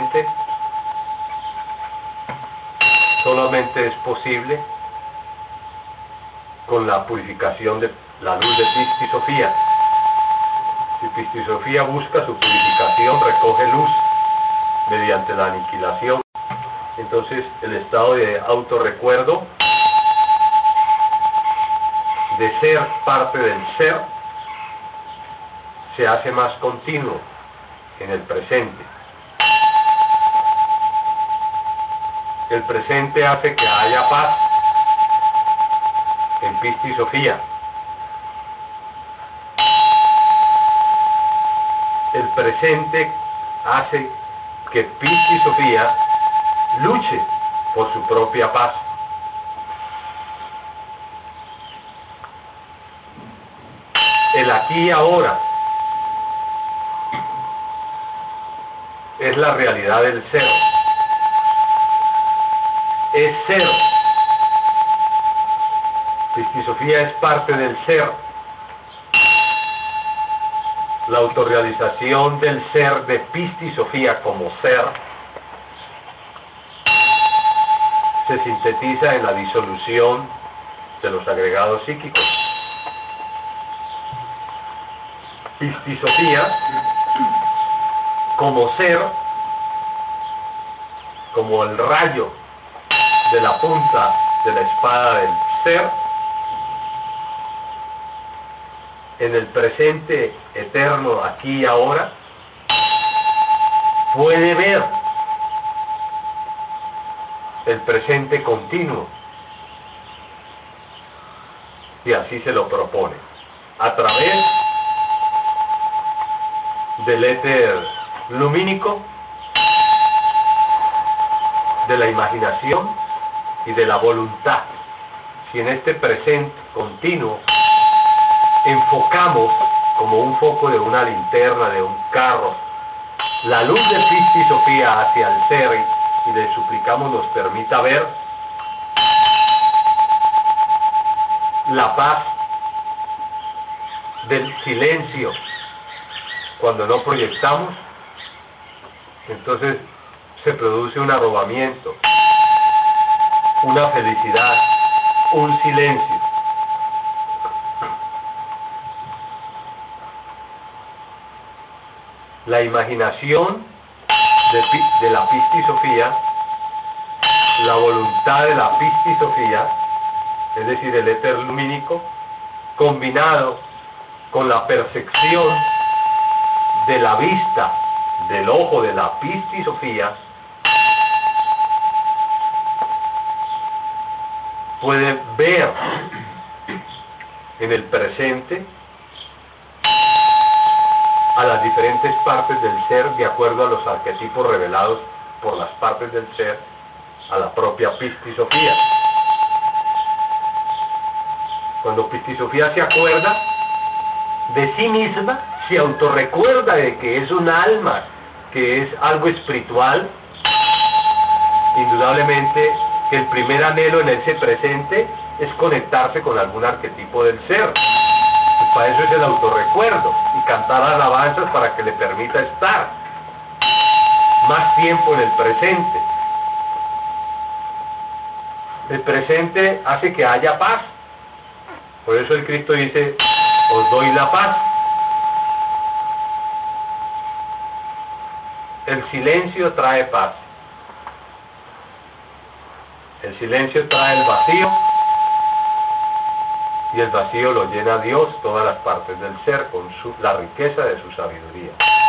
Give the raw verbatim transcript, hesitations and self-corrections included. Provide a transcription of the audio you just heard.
presente solamente es posible con la purificación de la luz de Pistis Sofía. Si Pistis Sofía busca su purificación, recoge luz mediante la aniquilación. Entonces el estado de autorrecuerdo, de ser parte del ser, se hace más continuo en el presente. El presente hace que haya paz en Pistis Sofía. El presente hace que Pistis Sofía luche por su propia paz. El aquí y ahora es la realidad del ser. Es ser. Pistis Sofía es parte del ser. La autorrealización del ser de Pistis Sofía como ser se sintetiza en la disolución de los agregados psíquicos. Pistis Sofía como ser, como el rayo de la punta de la espada del ser, en el presente eterno, aquí y ahora, puede ver el presente continuo, y así se lo propone, a través del éter lumínico, de la imaginación y de la voluntad. Si en este presente continuo enfocamos como un foco de una linterna, de un carro, la luz de Pistis Sofía hacia el ser, y le suplicamos nos permita ver la paz del silencio cuando no proyectamos, entonces se produce un arrobamiento, una felicidad, un silencio. La imaginación de, de la Pistis Sofía, la voluntad de la Pistis Sofía, es decir, el éter lumínico, combinado con la percepción de la vista del ojo de la Pistis Sofía, puede ver en el presente a las diferentes partes del ser de acuerdo a los arquetipos revelados por las partes del ser a la propia Pistis Sofía. Cuando Pistis Sofía se acuerda de sí misma, se autorrecuerda de que es un alma, que es algo espiritual, indudablemente que el primer anhelo en ese presente es conectarse con algún arquetipo del ser. Y para eso es el autorrecuerdo, y cantar alabanzas para que le permita estar más tiempo en el presente. El presente hace que haya paz. Por eso el Cristo dice, os doy la paz. El silencio trae paz. El silencio trae el vacío, y el vacío lo llena Dios, todas las partes del ser, con su, la riqueza de su sabiduría.